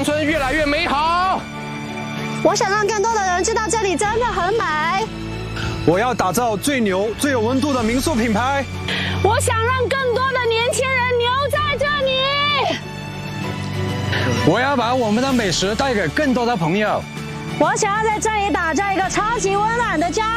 乡村越来越美好。 我想让更多的人知道这里真的很美。 我要打造最牛、最有温度的民宿品牌。 我想让更多的年轻人留在这里。 我要把我们的美食带给更多的朋友。 我想要在这里打造一个超级温暖的家。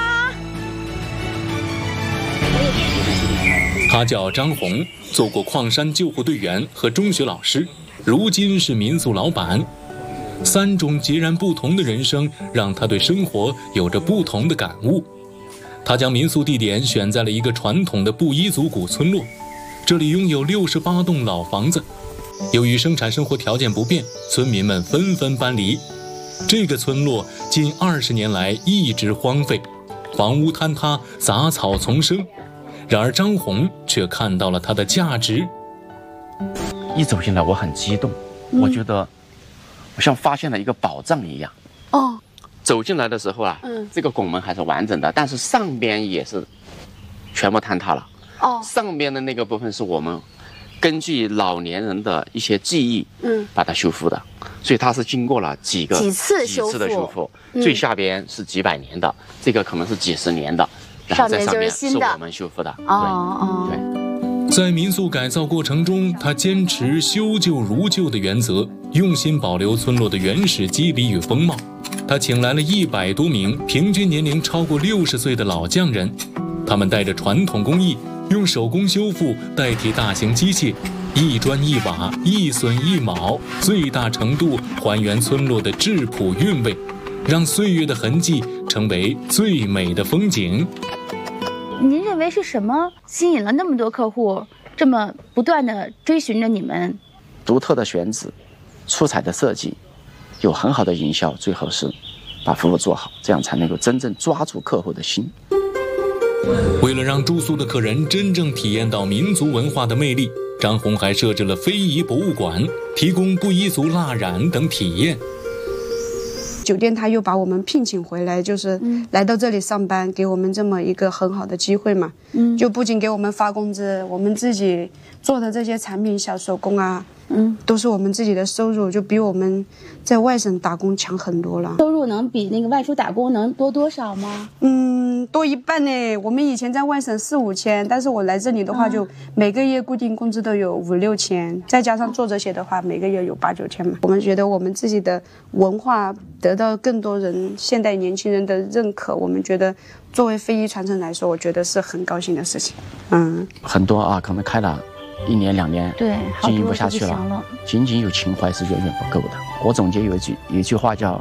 他叫张红，做过矿山救护队员和中学老师，如今是民宿老板。3种截然不同的人生，让他对生活有着不同的感悟。他将民宿地点选在了一个传统的布依族古村落，这里拥有68栋老房子。由于生产生活条件不便，村民们纷纷搬离。这个村落近20年来一直荒废，房屋坍塌，杂草丛生。然而张红却看到了它的价值。 一走进来我很激动，我觉得我像发现了一个宝藏一样。 哦， 走进来的时候啊，这个拱门还是完整的，但是上边也是全部坍塌了。 哦， 上边的那个部分是我们根据老年人的一些记忆，把它修复的，所以它是经过了几次的修复。最下边是几百年的，这个可能是几十年的，然后在上面是我们修复的。对。 在民宿改造过程中，他坚持修旧如旧的原则，用心保留村落的原始肌理与风貌。他请来了100多名平均年龄超过60岁的老匠人，他们带着传统工艺，用手工修复代替大型机械，一砖一瓦，一榫一卯，最大程度还原村落的质朴韵味，让岁月的痕迹成为最美的风景。 您认为是什么吸引了那么多客户，这么不断地追寻着你们？ 独特的选址，出彩的设计，有很好的营销，最后是把服务做好，这样才能够真正抓住客户的心。 为了让住宿的客人真正体验到民族文化的魅力，张红还设置了非遗博物馆，提供布依族蜡染等体验。 酒店他又把我们聘请回来，就是来到这里上班，给我们这么一个很好的机会嘛。就不仅给我们发工资，我们自己做的这些产品小手工啊，都是我们自己的收入，就比我们在外省打工强很多了。 收入能比那个外出打工能多多少吗？ 多一半呢。我们以前在外省4、5千，但是我来这里的话，就每个月固定工资都有5、6千，再加上做这些的话，每个月有8、9千嘛。我们觉得我们自己的文化得到更多人现代年轻人的认可，我们觉得作为非遗传承来说，我觉得是很高兴的事情。 很多啊，可能开了1年2年， 对， 经营不下去了，仅仅有情怀是远远不够的。我总结有一句话叫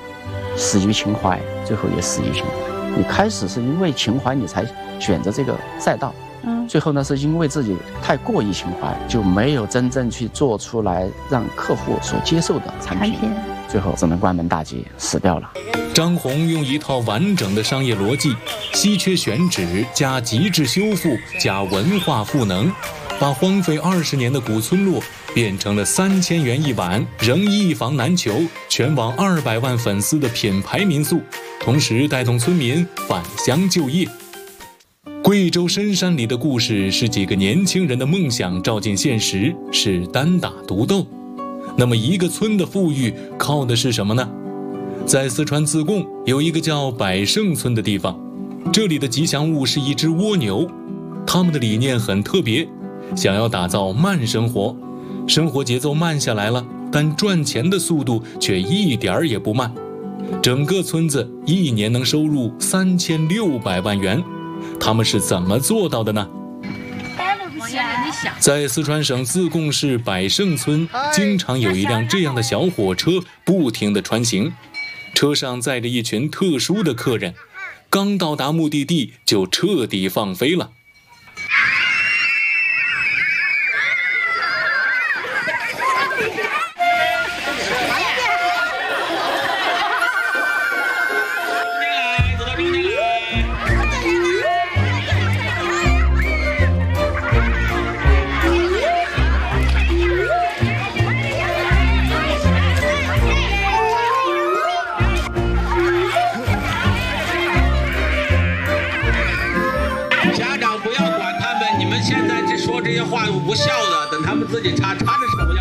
“死于情怀，最后也死于情怀”。你开始是因为情怀你才选择这个赛道，最后呢是因为自己太过于情怀，就没有真正去做出来让客户所接受的产品，最后只能关门大吉，死掉了。 张红用一套完整的商业逻辑，稀缺选址加极致修复加文化赋能，把荒废20年的古村落变成了3000元一晚，仍一房难求，全网200万粉丝的品牌民宿，同时带动村民返乡就业。贵州深山里的故事是几个年轻人的梦想照进现实，是单打独斗。那么一个村的富裕靠的是什么呢？在四川自贡有一个叫百盛村的地方，这里的吉祥物是一只蜗牛。他们的理念很特别，想要打造慢生活，生活节奏慢下来了，但赚钱的速度却一点儿也不慢。整个村子一年能收入3600万元，他们是怎么做到的呢？在四川省自贡市百盛村，经常有一辆这样的小火车不停地穿行，车上载着一群特殊的客人，刚到达目的地就彻底放飞了。 话不效的，等他们自己插着手